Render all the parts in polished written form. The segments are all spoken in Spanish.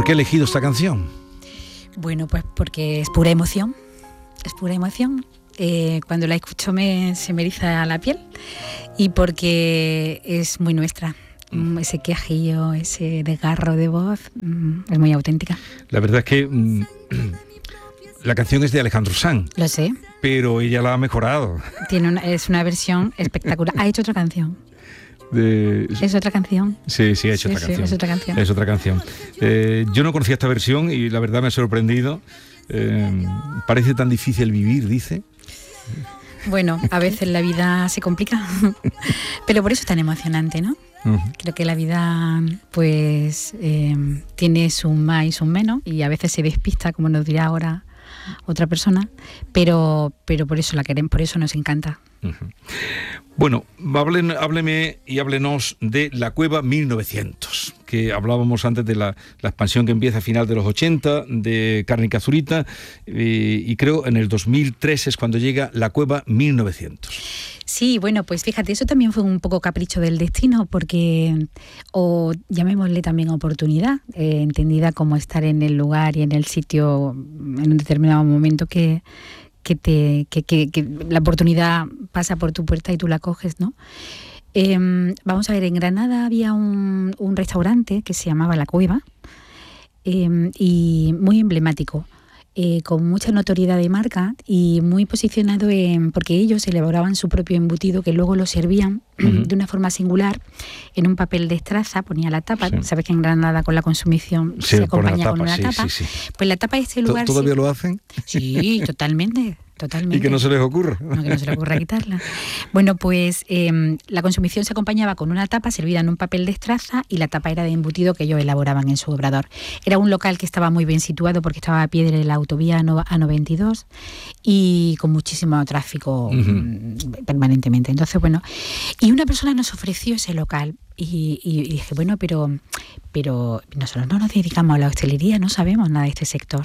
¿Por qué he elegido esta canción? Bueno, pues porque es pura emoción. Es pura emoción. Cuando la escucho se me eriza la piel. Y porque es muy nuestra. Ese quejillo, ese desgarro de voz, es muy auténtica. La verdad es que la canción es de Alejandro Sanz. Lo sé. Pero ella la ha mejorado. Es una versión espectacular. Ha hecho otra canción. ¿Es otra canción? Sí, ha hecho otra canción. Sí, es otra canción. Es otra canción. Yo no conocía esta versión y la verdad me ha sorprendido. Parece tan difícil vivir, dice. Bueno, a veces la vida se complica, pero por eso es tan emocionante, ¿no? Creo que la vida pues tiene sus más y sus menos y a veces se despista, como nos dirá ahora otra persona, pero por eso la queremos, por eso nos encanta. Bueno, hábleme y háblenos de La Cueva 1900, que hablábamos antes de la expansión que empieza a final de los 80, de Cárnica Zurita, y creo en el 2003 es cuando llega La Cueva 1900. Sí, bueno, pues fíjate, eso también fue un poco capricho del destino, porque, o llamémosle también oportunidad, entendida como estar en el lugar y en el sitio en un determinado momento que la oportunidad pasa por tu puerta y tú la coges, ¿no? Vamos a ver, en Granada había un restaurante que se llamaba La Cueva, y muy emblemático, con mucha notoriedad de marca y muy posicionado porque ellos elaboraban su propio embutido que luego lo servían de una forma singular en un papel de estraza, ponía la tapa, sí. Sabes que en Granada con la consumición se acompaña con una tapa. Sí. Pues la tapa de este lugar... ¿Todavía lo hacen? Sí, totalmente. Y que no se les ocurra. No, que no se les ocurra quitarla. Bueno, pues la consumición se acompañaba con una tapa servida en un papel de estraza y la tapa era de embutido que ellos elaboraban en su obrador. Era un local que estaba muy bien situado porque estaba a pie de la autovía A92 y con muchísimo tráfico permanentemente. Entonces, bueno, y una persona nos ofreció ese local y dije, bueno, pero nosotros no nos dedicamos a la hostelería, no sabemos nada de este sector.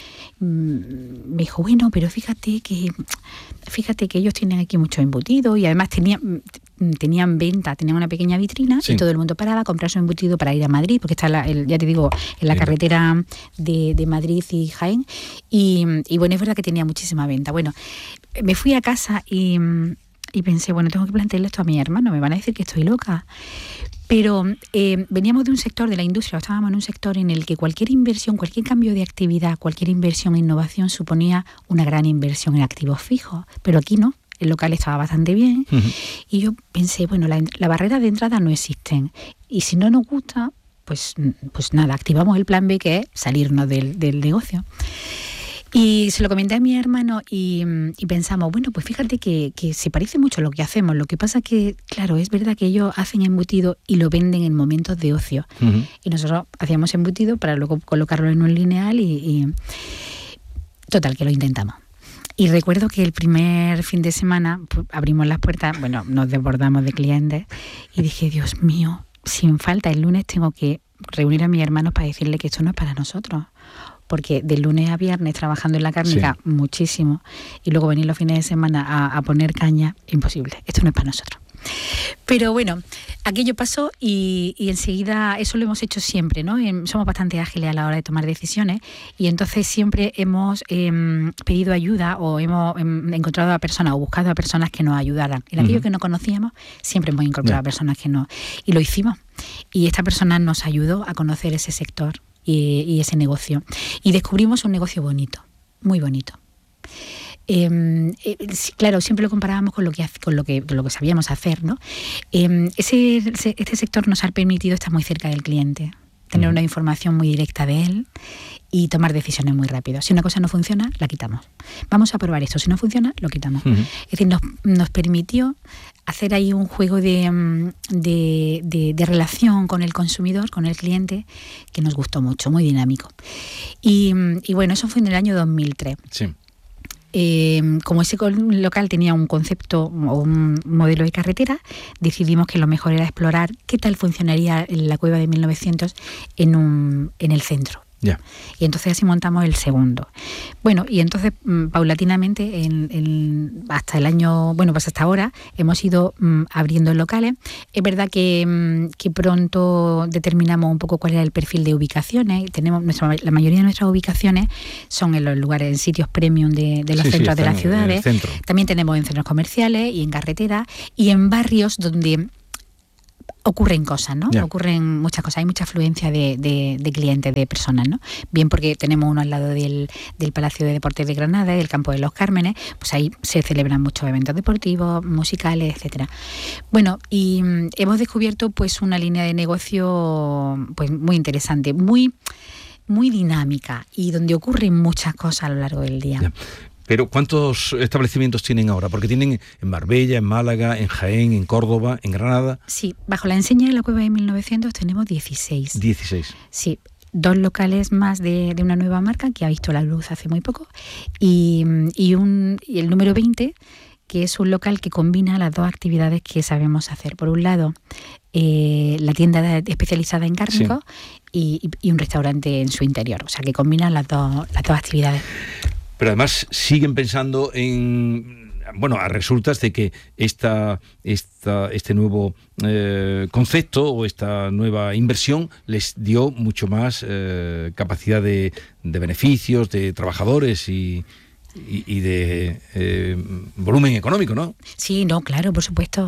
Me dijo, bueno, pero fíjate que ellos tienen aquí mucho embutido y además tenían venta, tenían una pequeña vitrina, sí. Y todo el mundo paraba a comprar su embutido para ir a Madrid, porque está ya te digo, en la carretera de Madrid y Jaén, y bueno, es verdad que tenía muchísima venta. Bueno, me fui a casa y pensé, bueno, tengo que plantearle esto a mi hermano, me van a decir que estoy loca. Pero veníamos de un sector de la industria, estábamos en un sector en el que cualquier inversión, cualquier cambio de actividad, cualquier inversión en innovación suponía una gran inversión en activos fijos, pero aquí no, el local estaba bastante bien y yo pensé, bueno, la barrera de entrada no existen y si no nos gusta, pues nada, activamos el plan B, que es salirnos del negocio. Y se lo comenté a mi hermano y pensamos, bueno, pues fíjate que se parece mucho a lo que hacemos. Lo que pasa que, claro, es verdad que ellos hacen embutido y lo venden en momentos de ocio. Y nosotros hacíamos embutido para luego colocarlo en un lineal y total, que lo intentamos. Y recuerdo que el primer fin de semana pues, abrimos las puertas, bueno, nos desbordamos de clientes y dije, Dios mío, sin falta, el lunes tengo que reunir a mis hermanos para decirle que esto no es para nosotros. Porque de lunes a viernes trabajando en la cárnica muchísimo y luego venir los fines de semana a poner caña, imposible, esto no es para nosotros. Pero bueno, aquello pasó y enseguida eso lo hemos hecho siempre, ¿no? Somos bastante ágiles a la hora de tomar decisiones y entonces siempre hemos pedido ayuda o hemos encontrado a personas o buscado a personas que nos ayudaran. En aquello que no conocíamos siempre hemos incorporado a personas que no, y lo hicimos. Y esta persona nos ayudó a conocer ese sector y ese negocio. Y descubrimos un negocio bonito, muy bonito. Claro, siempre lo comparábamos con lo que sabíamos hacer, ¿no? Este sector nos ha permitido estar muy cerca del cliente, tener una información muy directa de él y tomar decisiones muy rápido. Si una cosa no funciona, la quitamos. Vamos a probar esto. Si no funciona, lo quitamos. Es decir, nos permitió hacer ahí un juego de relación con el consumidor, con el cliente, que nos gustó mucho, muy dinámico. Y bueno, eso fue en el año 2003. Sí. Como ese local tenía un concepto o un modelo de carretera, decidimos que lo mejor era explorar qué tal funcionaría la Cueva de 1900 en el centro. Ya. Y entonces así montamos el segundo. Bueno, y entonces paulatinamente hasta el año, bueno, pues hasta ahora hemos ido abriendo locales. Es verdad que pronto determinamos un poco cuál era el perfil de ubicaciones. Tenemos la mayoría de nuestras ubicaciones son en los lugares, en sitios premium de los centros de las ciudades. También tenemos en centros comerciales y en carreteras y en barrios donde ocurren cosas, ¿no? Ocurren muchas cosas, hay mucha afluencia de clientes, de personas, ¿no? Bien porque tenemos uno al lado del Palacio de Deportes de Granada, del Campo de los Cármenes, pues ahí se celebran muchos eventos deportivos, musicales, etcétera. Bueno, y hemos descubierto pues una línea de negocio pues muy interesante, muy dinámica y donde ocurren muchas cosas a lo largo del día. Ya. Pero ¿cuántos establecimientos tienen ahora? Porque tienen en Marbella, en Málaga, en Jaén, en Córdoba, en Granada. Sí, bajo la enseña de la Cueva de 1900 tenemos 16. 16. Sí, 2 locales más de una nueva marca que ha visto la luz hace muy poco y el número 20, que es un local que combina las dos actividades que sabemos hacer. Por un lado, la tienda especializada en cárnicos y un restaurante en su interior. O sea, que combinan las dos actividades. Pero además siguen pensando en, bueno, a resultas de que este nuevo concepto o esta nueva inversión les dio mucho más capacidad de beneficios, de trabajadores y de volumen económico, ¿no? Sí, no, claro, por supuesto.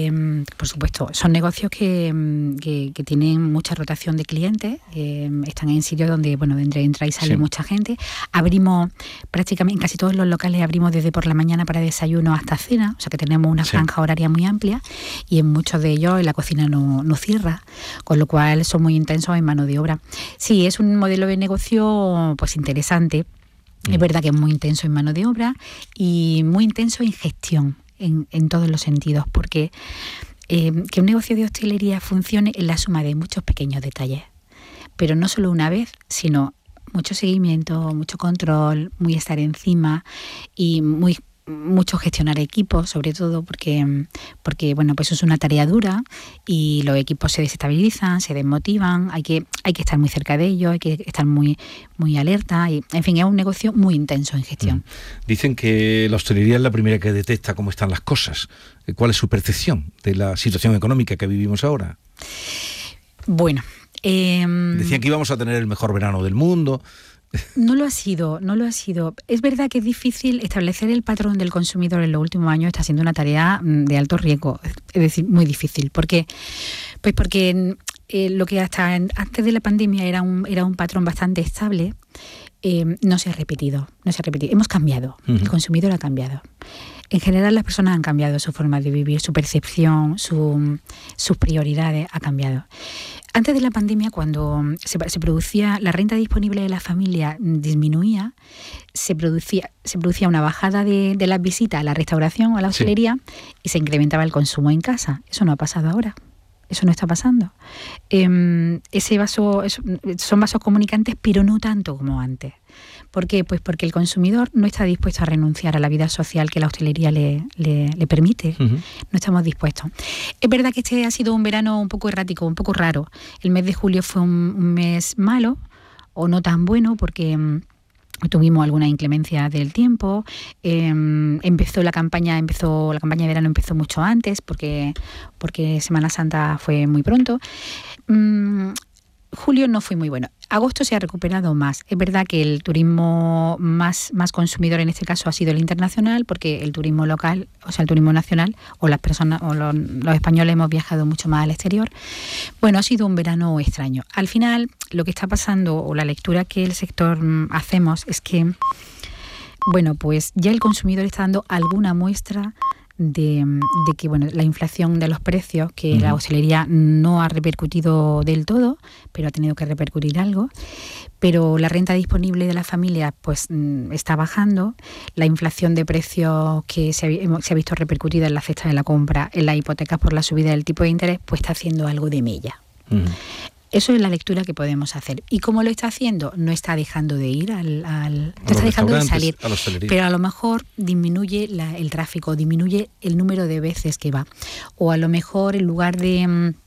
Son negocios que tienen mucha rotación de clientes, están en sitios donde, bueno, entra y sale mucha gente. Abrimos prácticamente, en casi todos los locales abrimos desde por la mañana para desayuno hasta cena, o sea que tenemos una franja horaria muy amplia y en muchos de ellos la cocina no cierra, con lo cual son muy intensos en mano de obra. Sí, es un modelo de negocio pues interesante. Es verdad que es muy intenso en mano de obra y muy intenso en gestión, en todos los sentidos, porque que un negocio de hostelería funcione es la suma de muchos pequeños detalles, pero no solo una vez, sino mucho seguimiento, mucho control, muy estar encima y mucho gestionar equipos, sobre todo porque bueno, pues eso es una tarea dura y los equipos se desestabilizan, se desmotivan, hay que estar muy cerca de ellos, hay que estar muy alerta y, en fin, es un negocio muy intenso en gestión. Dicen que la hostelería es la primera que detecta cómo están las cosas. ¿Cuál es su percepción de la situación económica que vivimos ahora? Bueno, decían que íbamos a tener el mejor verano del mundo. No lo ha sido. Es verdad que es difícil establecer el patrón del consumidor en los últimos años, está siendo una tarea de alto riesgo, es decir, muy difícil. ¿Por qué? Pues porque lo que hasta antes de la pandemia era un patrón bastante estable, no se ha repetido. Hemos cambiado, el consumidor ha cambiado. En general las personas han cambiado su forma de vivir, su percepción, sus prioridades ha cambiado. Antes de la pandemia, cuando se producía la renta disponible de la familia disminuía, se producía una bajada de las visitas a la restauración o a la hostelería y se incrementaba el consumo en casa. Eso no ha pasado ahora. Eso no está pasando. Son vasos comunicantes, pero no tanto como antes. ¿Por qué? Pues porque el consumidor no está dispuesto a renunciar a la vida social que la hostelería le permite. No estamos dispuestos. Es verdad que este ha sido un verano un poco errático, un poco raro. El mes de julio fue un mes malo o no tan bueno porque tuvimos alguna inclemencia del tiempo. La campaña de verano empezó mucho antes porque Semana Santa fue muy pronto. Julio no fue muy bueno. Agosto se ha recuperado más. Es verdad que el turismo más consumidor en este caso ha sido el internacional, porque el turismo local, o sea, el turismo nacional, o las personas, o los españoles hemos viajado mucho más al exterior. Bueno, ha sido un verano extraño. Al final, lo que está pasando, o la lectura que el sector hacemos, es que, bueno, pues ya el consumidor está dando alguna muestra de que, bueno, la inflación de los precios, que la hostelería no ha repercutido del todo, pero ha tenido que repercutir algo, pero la renta disponible de las familias pues está bajando, la inflación de precios que se ha visto repercutida en la cesta de la compra, en las hipotecas por la subida del tipo de interés, pues está haciendo algo de mella. Eso es la lectura que podemos hacer. ¿Y cómo lo está haciendo? No está dejando de ir no está dejando de salir, pero a lo mejor disminuye el tráfico, disminuye el número de veces que va. O a lo mejor en lugar de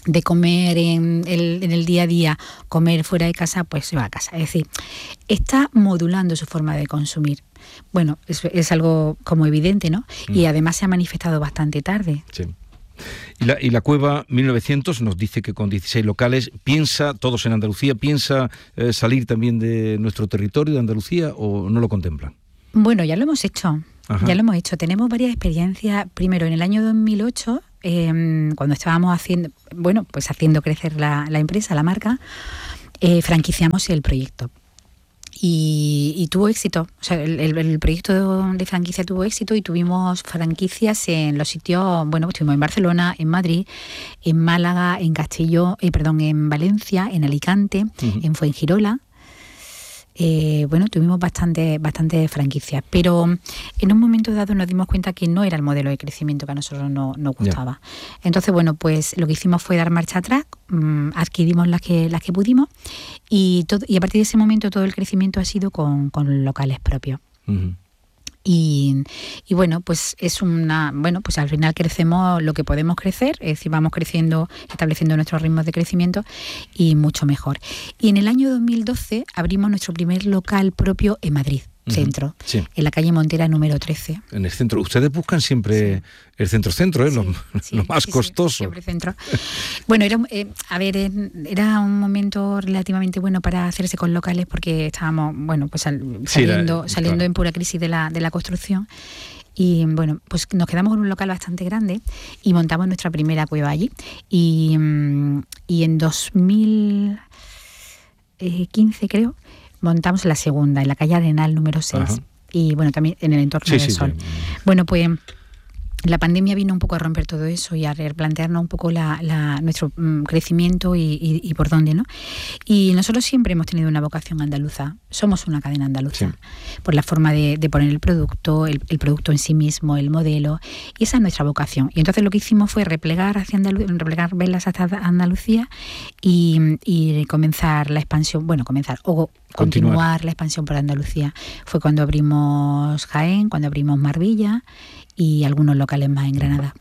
de comer en el día a día, comer fuera de casa, pues se va a casa. Es decir, está modulando su forma de consumir. Bueno, es algo como evidente, ¿no? Y además se ha manifestado bastante tarde. Sí. Y la Cueva 1900 nos dice que con 16 locales piensa, todos en Andalucía, piensa salir también de nuestro territorio de Andalucía, ¿o no lo contemplan? Bueno, ya lo hemos hecho. Ajá. Ya lo hemos hecho. Tenemos varias experiencias. Primero, en el año 2008, cuando estábamos haciendo crecer la empresa, la marca, franquiciamos el proyecto. Y tuvo éxito. O sea, el proyecto de franquicia tuvo éxito y tuvimos franquicias en los sitios, pues estuvimos en Barcelona, en Madrid, en Málaga, en en Valencia, en Alicante, en Fuengirola. Tuvimos bastante franquicias, pero en un momento dado nos dimos cuenta que no era el modelo de crecimiento que a nosotros nos gustaba. Yeah. Entonces, pues lo que hicimos fue dar marcha atrás, adquirimos las que pudimos y a partir de ese momento todo el crecimiento ha sido con locales propios. Uh-huh. Y pues pues al final crecemos lo que podemos crecer, es decir, vamos creciendo, estableciendo nuestros ritmos de crecimiento y mucho mejor. Y en el año 2012 abrimos nuestro primer local propio en Madrid, centro, sí, en la calle Montera número 13. En el centro. Ustedes buscan siempre el centro-centro, ¿eh? Lo más costoso. Sí, siempre centro. Bueno, era un momento relativamente bueno para hacerse con locales porque estábamos, saliendo claro, en pura crisis de la construcción. Y pues nos quedamos con un local bastante grande y montamos nuestra primera cueva allí. Y en 2015, creo, montamos la segunda, en la calle Arenal número 6. Ajá. Y también en el entorno del Sol. Sí. Bueno, pues la pandemia vino un poco a romper todo eso y a replantearnos un poco nuestro crecimiento y por dónde, ¿no? Y nosotros siempre hemos tenido una vocación andaluza. Somos una cadena andaluza, sí, por la forma de poner el producto en sí mismo, el modelo, y esa es nuestra vocación. Y entonces lo que hicimos fue replegar velas hasta Andalucía y comenzar la expansión, continuar la expansión por Andalucía. Fue cuando abrimos Jaén, cuando abrimos Marbella y algunos locales más en Granada.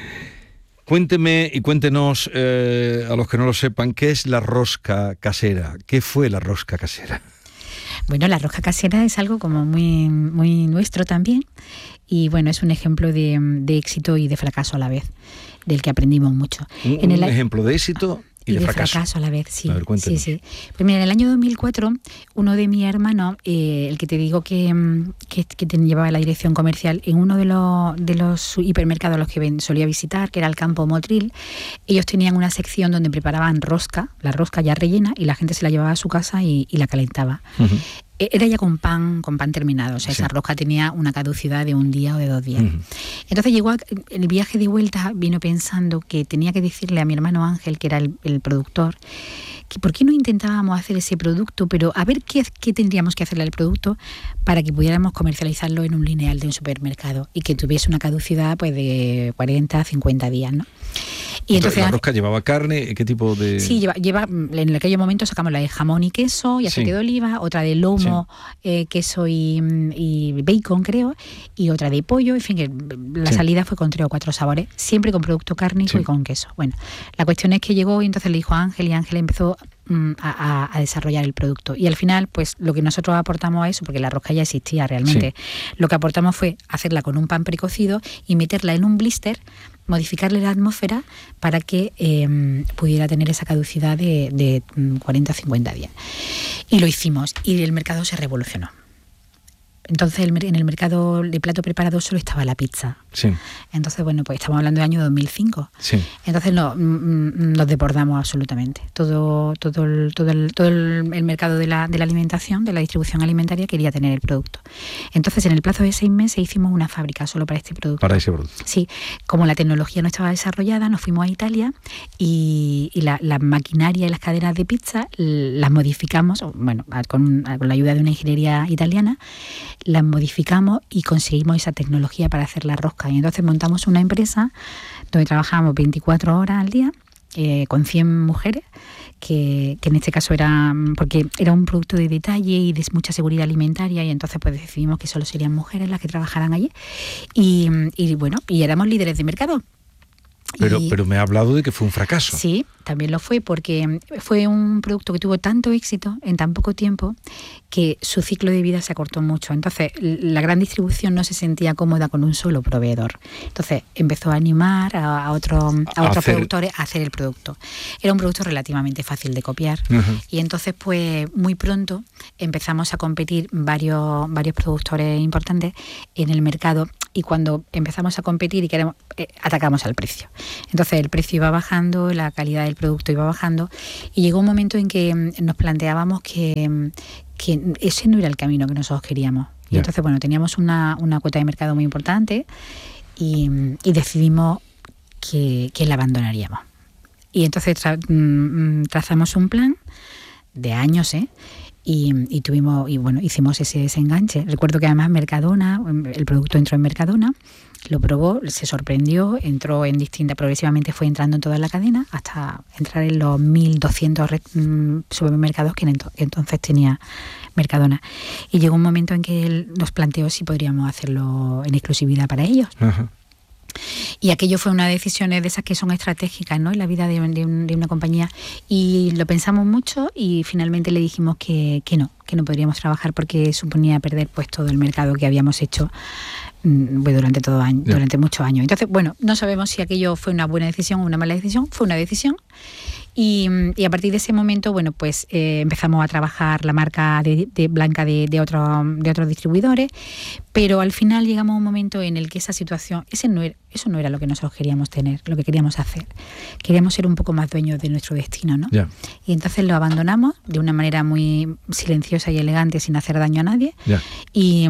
Cuénteme y cuéntenos, a los que no lo sepan, ¿qué es la rosca casera? ¿Qué fue la rosca casera? Bueno, la rosca casera es algo como muy, muy nuestro también y es un ejemplo de éxito y de fracaso a la vez, del que aprendimos mucho. Un ejemplo de éxito y de fracaso a la vez, sí. A ver, cuéntanos. Sí. Pues mira, en el año 2004, uno de mis hermanos, el que te digo que llevaba la dirección comercial, en uno de los hipermercados a los que solía visitar, que era el Campo Motril, ellos tenían una sección donde preparaban la rosca ya rellena, y la gente se la llevaba a su casa y la calentaba. Uh-huh. Era ya con pan terminado, o sea, sí, esa rosca tenía una caducidad de un día o de 2 días. Uh-huh. Entonces el viaje de vuelta, vino pensando que tenía que decirle a mi hermano Ángel, que era el productor, que por qué no intentábamos hacer ese producto, pero a ver qué tendríamos que hacerle al producto para que pudiéramos comercializarlo en un lineal de un supermercado y que tuviese una caducidad pues de 40, 50 días, ¿no? Y entonces, ¿la rosca llevaba carne? ¿Qué tipo de...? Sí, lleva en aquel momento sacamos la de jamón y queso y aceite, sí, de oliva, otra de lomo, sí, queso y bacon, creo, y otra de pollo. En fin, que la, sí, salida fue con 3 o 4 sabores, siempre con producto cárnico, sí, y con queso. Bueno, la cuestión es que llegó y entonces le dijo a Ángel, y Ángel empezó a desarrollar el producto. Y al final, pues lo que nosotros aportamos a eso, porque la rosca ya existía realmente, sí, lo que aportamos fue hacerla con un pan precocido y meterla en un blister, modificarle la atmósfera para que pudiera tener esa caducidad de 40 o 50 días. Y lo hicimos, y el mercado se revolucionó. Entonces en el mercado de plato preparado solo estaba la pizza. Sí. Entonces, pues estamos hablando del año 2005. Sí. Entonces nos desbordamos absolutamente. Todo el mercado de la alimentación, de la distribución alimentaria, quería tener el producto. Entonces, en el plazo de 6 meses hicimos una fábrica solo para este producto. Para ese producto. Sí. Como la tecnología no estaba desarrollada, nos fuimos a Italia y la maquinaria y las cadenas de pizza las modificamos, con la ayuda de una ingeniería italiana, las modificamos y conseguimos esa tecnología para hacer la rosca. Y entonces montamos una empresa donde trabajamos 24 horas al día, con 100 mujeres, que en este caso porque era un producto de detalle y de mucha seguridad alimentaria, y entonces pues decidimos que solo serían mujeres las que trabajaran allí. Y éramos líderes de mercado. Pero me ha hablado de que fue un fracaso. Sí, también lo fue, porque fue un producto que tuvo tanto éxito en tan poco tiempo que su ciclo de vida se acortó mucho. Entonces, la gran distribución no se sentía cómoda con un solo proveedor. Entonces, empezó a animar a otros productores a hacer el producto. Era un producto relativamente fácil de copiar. Uh-huh. Y entonces, pues, muy pronto empezamos a competir varios productores importantes en el mercado. Y cuando empezamos a competir y atacamos al precio. Entonces el precio iba bajando, la calidad del producto iba bajando y llegó un momento en que nos planteábamos que ese no era el camino que nosotros queríamos. Y entonces, bueno, teníamos una cuota de mercado muy importante y decidimos que la abandonaríamos. Y entonces trazamos un plan de años, Y hicimos ese desenganche. Recuerdo que además Mercadona, el producto entró en Mercadona, lo probó, se sorprendió, entró en progresivamente fue entrando en toda la cadena hasta entrar en los 1.200 supermercados que entonces tenía Mercadona. Y llegó un momento en que él nos planteó si podríamos hacerlo en exclusividad para ellos. Uh-huh. Y aquello fue una decisión de esas que son estratégicas, ¿no?, en la vida de una compañía. Y lo pensamos mucho y finalmente le dijimos que no podríamos trabajar porque suponía perder pues todo el mercado que habíamos hecho durante muchos años. Entonces, bueno, no sabemos si aquello fue una buena decisión o una mala decisión. Fue una decisión. Y a partir de ese momento, bueno, pues empezamos a trabajar la marca de Blanca de otros distribuidores, pero al final llegamos a un momento en el que esa situación, eso no era lo que nosotros queríamos tener, lo que queríamos hacer. Queríamos ser un poco más dueños de nuestro destino, ¿no? Yeah. Y entonces lo abandonamos de una manera muy silenciosa y elegante, sin hacer daño a nadie. Yeah. Y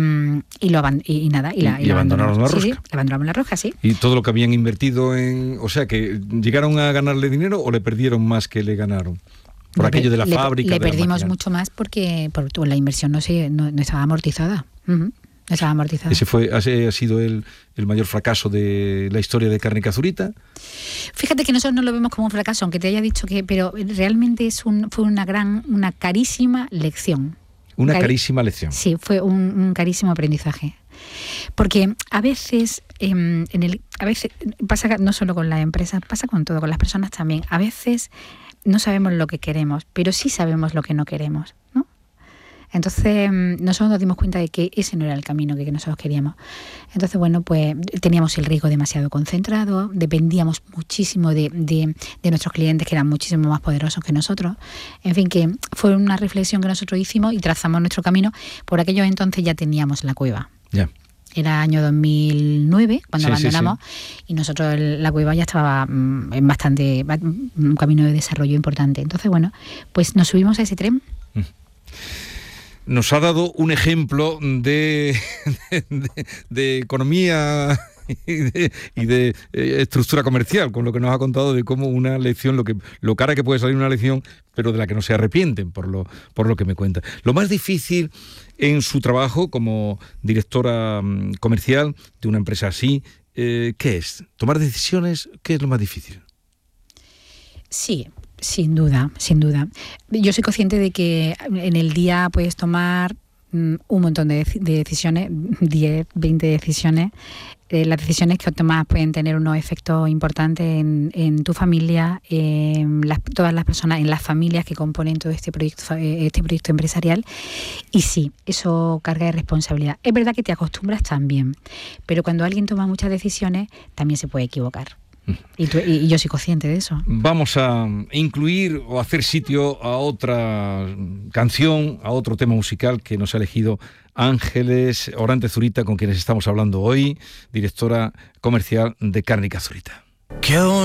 abandonaron la rosca. Sí, abandonamos la rosca, sí. Y todo lo que habían invertido o sea, que llegaron a ganarle dinero o le perdieron más que le ganaron. Por aquello de la fábrica. Le perdimos mucho más porque la inversión no estaba amortizada. Uh-huh. No estaba amortizada. ¿Ese ha sido el mayor fracaso de la historia de Cárnica Zurita? Fíjate que nosotros no lo vemos como un fracaso, aunque te haya dicho pero realmente fue una carísima lección. Carísima lección. Sí, fue un carísimo aprendizaje. Porque a veces pasa no solo con las empresas, pasa con todo, con las personas también. A veces no sabemos lo que queremos, pero sí sabemos lo que no queremos, ¿no? Entonces nosotros nos dimos cuenta de que ese no era el camino que nosotros queríamos. Entonces, bueno, pues teníamos el riesgo demasiado concentrado, dependíamos muchísimo de nuestros clientes, que eran muchísimo más poderosos que nosotros. En fin, que fue una reflexión que nosotros hicimos y trazamos nuestro camino. Por aquellos entonces ya teníamos la cueva. Ya. Era año 2009 cuando abandonamos. Y nosotros la cueva ya estaba en un camino de desarrollo importante. Entonces, bueno, pues nos subimos a ese tren. Nos ha dado un ejemplo de economía y de estructura comercial, con lo que nos ha contado de cómo una lección, lo cara que puede salir una lección, pero de la que no se arrepienten, por lo que me cuenta. Lo más difícil en su trabajo como directora comercial de una empresa así, ¿qué es? ¿Tomar decisiones? ¿Qué es lo más difícil? Sí. Sin duda. Yo soy consciente de que en el día puedes tomar un montón de decisiones, 10, 20 decisiones. Las decisiones que tomas pueden tener unos efectos importantes en tu familia, en todas las personas, en las familias que componen todo este proyecto empresarial. Y sí, eso carga de responsabilidad. Es verdad que te acostumbras también, pero cuando alguien toma muchas decisiones también se puede equivocar. Y yo soy consciente de eso. Vamos a incluir o hacer sitio a otra canción, a otro tema musical que nos ha elegido Ángeles Orantes Zurita, con quienes estamos hablando hoy, directora comercial de Cárnica Zurita.